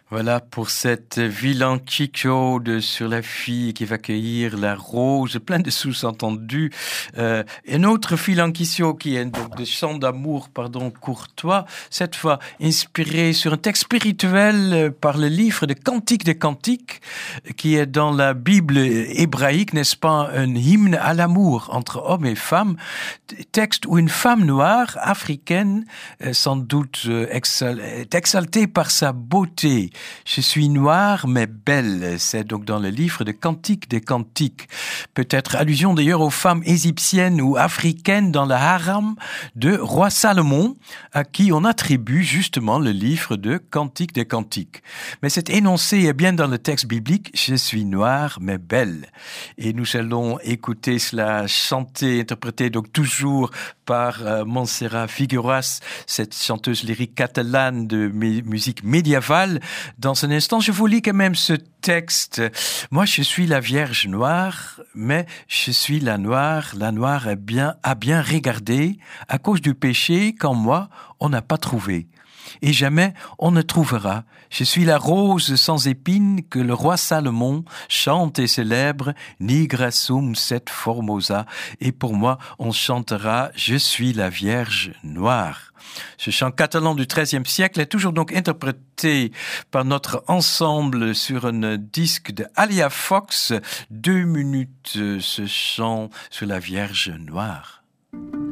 Voilà pour cette villancico sur la fille qui va cueillir la rose, plein de sous-entendus. Un autre villancico qui est donc de chant d'amour, courtois, cette fois inspiré sur un texte spirituel par le livre de Cantiques des Cantiques, qui est dans la Bible hébraïque, n'est-ce pas, un hymne à l'amour entre hommes et femmes, texte où une femme noire, africaine, sans doute est exaltée par sa beauté. Je suis noire mais belle, c'est donc dans le livre de Cantiques des Cantiques. Peut-être allusion d'ailleurs aux femmes égyptiennes ou africaines dans le haram de roi Salomon, à qui on attribue justement le livre de Cantiques des Cantiques. Mais cet énoncé est bien dans le texte biblique, je suis noire mais belle. Et nous allons écouter cela chanté, interprété donc toujours par Montserrat Figueras, cette chanteuse lyrique catalane de musique médiévale. Dans un instant, je vous lis quand même ce texte. Moi, je suis la Vierge noire, mais je suis la noire a bien regardé, à cause du péché qu'en moi, on n'a pas trouvé. Et jamais on ne trouvera. Je suis la rose sans épines que le roi Salomon chante et célèbre, Nigra sum set formosa. Et pour moi, on chantera Je suis la Vierge noire. Ce chant catalan du XIIIe siècle est toujours donc interprété par notre ensemble sur un disque de Alia Fox. 2 minutes, ce chant sur la Vierge noire.